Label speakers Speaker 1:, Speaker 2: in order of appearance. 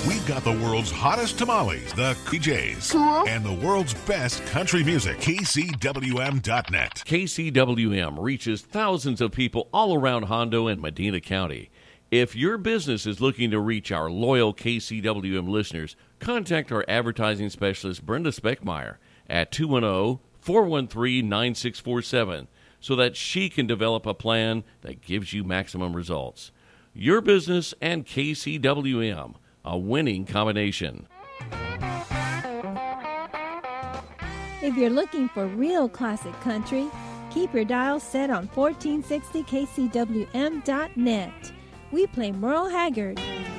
Speaker 1: We've got the world's hottest tamales, the KJs,
Speaker 2: Cool.
Speaker 1: and the world's best country music, KCWM.net.
Speaker 3: KCWM reaches thousands of people all around Hondo and Medina County. If your business is looking to reach our loyal KCWM listeners, contact our advertising specialist, Brenda Speckmeyer, at 210-413-9647 so that she can develop a plan that gives you maximum results. Your business and KCWM, a winning combination.
Speaker 4: If you're looking for real classic country, keep your dial set on 1460kcwm.net. We play Merle Haggard,